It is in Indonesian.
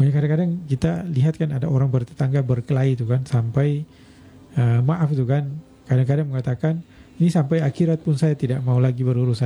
Makanya kadang-kadang kita lihat kan ada orang bertetangga berkelahi itu kan sampai maaf itu kan kadang-kadang mengatakan ini sampai akhirat pun saya tidak mau lagi berurusan